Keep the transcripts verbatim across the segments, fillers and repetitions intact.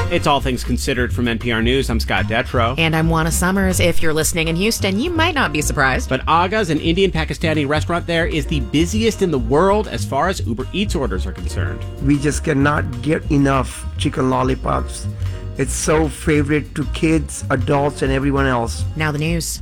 It's All Things Considered from N P R News. I'm Scott Detrow. And I'm Juana Summers. If you're listening in Houston, you might not be surprised. But Aga's, an Indian-Pakistani restaurant there, is the busiest in the world as far as Uber Eats orders are concerned. We just cannot get enough chicken lollipops. It's so favorite to kids, adults, and everyone else. Now the news.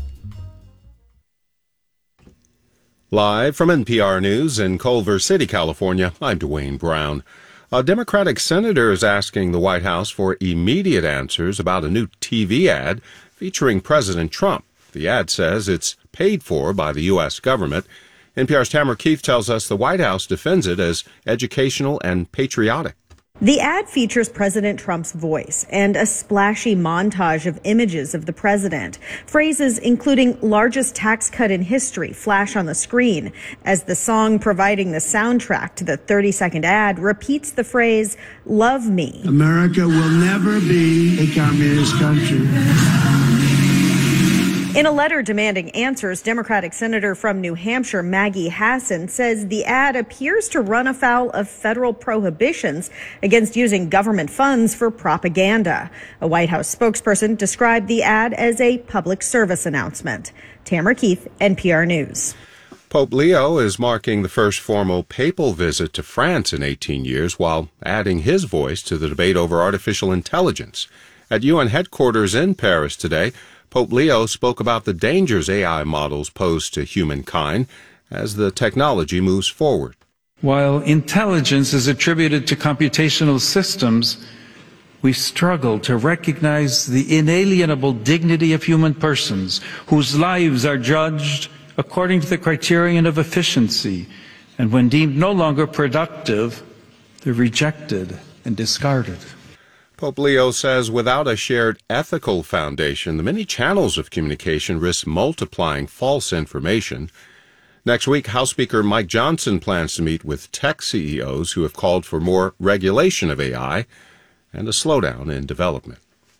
Live from N P R News in Culver City, California, I'm Dwayne Brown. A Democratic senator is asking the White House for immediate answers about a new T V ad featuring President Trump. The ad says it's paid for by the U S government. N P R's Tamara Keith tells us the White House defends it as educational and patriotic. The ad features President Trump's voice and a splashy montage of images of the president. Phrases including largest tax cut in history flash on the screen as the song providing the soundtrack to the thirty-second ad repeats the phrase, "Love me." America will never be a communist country. In a letter demanding answers, Democratic Senator from New Hampshire Maggie Hassan says the ad appears to run afoul of federal prohibitions against using government funds for propaganda. A White House spokesperson described the ad as a public service announcement. Tamara Keith, N P R News. Pope Leo is marking the first formal papal visit to France in eighteen years while adding his voice to the debate over artificial intelligence. At U N headquarters in Paris today, Pope Leo spoke about the dangers A I models pose to humankind as the technology moves forward. While intelligence is attributed to computational systems, we struggle to recognize the inalienable dignity of human persons whose lives are judged according to the criterion of efficiency, and when deemed no longer productive, they're rejected and discarded. Pope Leo says without a shared ethical foundation, the many channels of communication risk multiplying false information. Next week, House Speaker Mike Johnson plans to meet with tech C E Os who have called for more regulation of A I and a slowdown in development.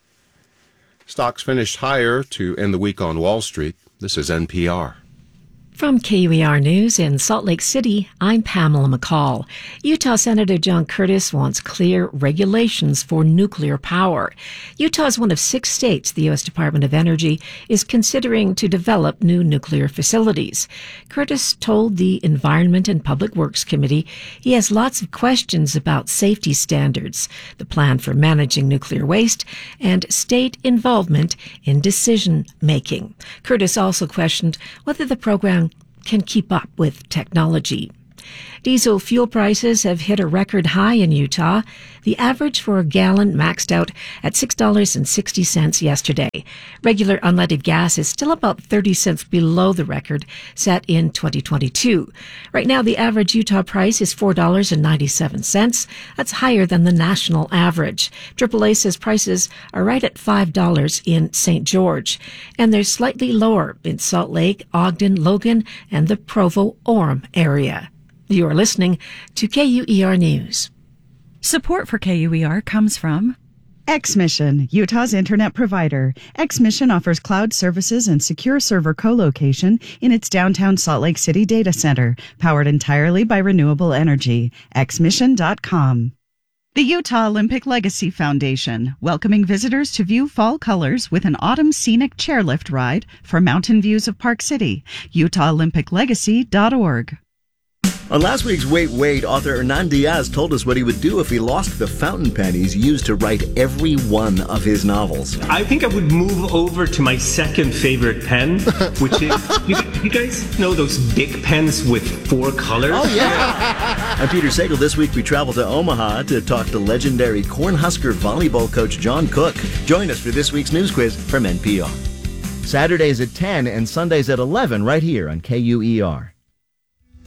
Stocks finished higher to end the week on Wall Street. This is N P R. From K U E R News in Salt Lake City, I'm Pamela McCall. Utah Senator John Curtis wants clear regulations for nuclear power. Utah is one of six states the U S Department of Energy is considering to develop new nuclear facilities. Curtis told the Environment and Public Works Committee he has lots of questions about safety standards, the plan for managing nuclear waste, and state involvement in decision-making. Curtis also questioned whether the program can keep up with technology. Diesel fuel prices have hit a record high in Utah. The average for a gallon maxed out at six dollars and sixty cents yesterday. Regular unleaded gas is still about thirty cents below the record set in twenty twenty-two. Right now, the average Utah price is four dollars and ninety-seven cents. That's higher than the national average. triple A says prices are right at five dollars in Saint George, and they're slightly lower in Salt Lake, Ogden, Logan, and the Provo-Orem area. You are listening to K U E R News. Support for K U E R comes from X-Mission, Utah's internet provider. X-Mission offers cloud services and secure server co-location in its downtown Salt Lake City data center, powered entirely by renewable energy. X mission dot com. The Utah Olympic Legacy Foundation, welcoming visitors to view fall colors with an autumn scenic chairlift ride for mountain views of Park City. Utah Olympic Legacy dot org. On last week's Wait, Wait, author Hernan Diaz told us what he would do if he lost the fountain pen he's used to write every one of his novels. I think I would move over to my second favorite pen, which is, you, you guys know those big pens with four colors? Oh, yeah. I'm Peter Sagal. This week we travel to Omaha to talk to legendary Cornhusker volleyball coach John Cook. Join us for this week's news quiz from N P R. Saturdays at ten and Sundays at eleven right here on K U E R.